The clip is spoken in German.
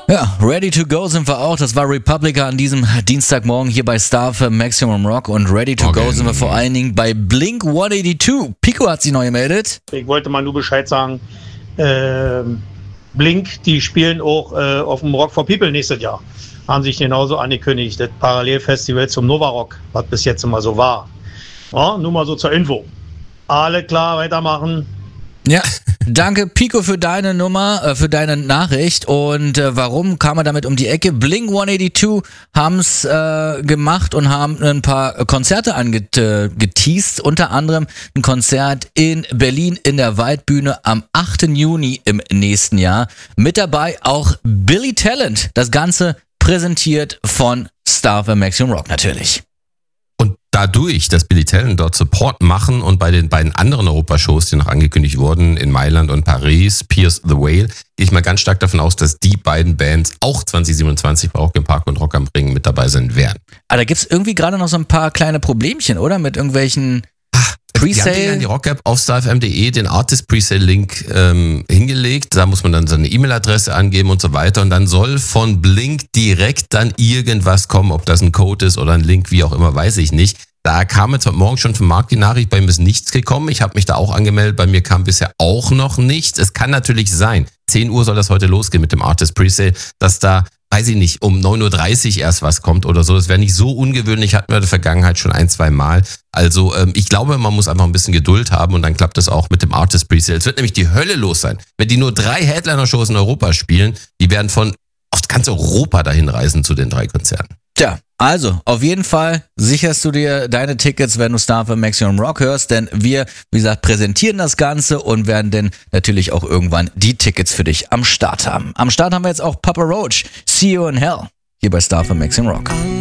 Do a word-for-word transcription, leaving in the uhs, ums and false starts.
Ja, ready to go sind wir auch. Das war Republica an diesem Dienstagmorgen hier bei Star für Maximum Rock. Und ready to Okay. go sind wir vor allen Dingen bei Blink hundertzweiundachtzig. Pico hat sich neu gemeldet. Ich wollte mal nur Bescheid sagen, ähm, Blink, die spielen auch äh, auf dem Rock for People nächstes Jahr. Haben sich genauso angekündigt, das Parallelfestival zum Nova Rock, was bis jetzt immer so war. Ja, nur mal so zur Info. Alle klar, weitermachen. Ja, danke Pico für deine Nummer, äh, für deine Nachricht. Und äh, warum kam er damit um die Ecke? Blink hundertzweiundachtzig haben es äh, gemacht und haben ein paar Konzerte angeteased. Unter anderem ein Konzert in Berlin in der Waldbühne am achten Juni im nächsten Jahr. Mit dabei auch Billy Talent. Das Ganze präsentiert von Star für Maximum Rock natürlich. Und dadurch, dass Billy Talent dort Support machen und bei den beiden anderen Europashows, die noch angekündigt wurden, in Mailand und Paris, Pierce the Whale, gehe ich mal ganz stark davon aus, dass die beiden Bands auch zwanzig siebenundzwanzig bei Rock im Park und Rock am Ring mit dabei sein werden. Aber da gibt's irgendwie gerade noch so ein paar kleine Problemchen, oder? Mit irgendwelchen Die haben ja in die Rock-App auf starfm punkt de den Artist-Presale-Link ähm, hingelegt. Da muss man dann seine E-Mail-Adresse angeben und so weiter. Und dann soll von Blink direkt dann irgendwas kommen. Ob das ein Code ist oder ein Link, wie auch immer, weiß ich nicht. Da kam jetzt heute Morgen schon von Marc die Nachricht, bei mir ist nichts gekommen. Ich habe mich da auch angemeldet, bei mir kam bisher auch noch nichts. Es kann natürlich sein, zehn Uhr soll das heute losgehen mit dem Artist Presale, dass da, weiß ich nicht, um neun Uhr dreißig erst was kommt oder so. Das wäre nicht so ungewöhnlich, hatten wir in der Vergangenheit schon ein, zwei Mal. Also ähm, ich glaube, man muss einfach ein bisschen Geduld haben und dann klappt es auch mit dem Artist Presale. Es wird nämlich die Hölle los sein. Wenn die nur drei Headliner-Shows in Europa spielen, die werden von auf ganz Europa dahin reisen zu den drei Konzerten. Tja, also auf jeden Fall sicherst du dir deine Tickets, wenn du Star für Maximum Rock hörst, denn wir, wie gesagt, präsentieren das Ganze und werden dann natürlich auch irgendwann die Tickets für dich am Start haben. Am Start haben wir jetzt auch Papa Roach, See You in Hell, hier bei Star für Maximum Rock.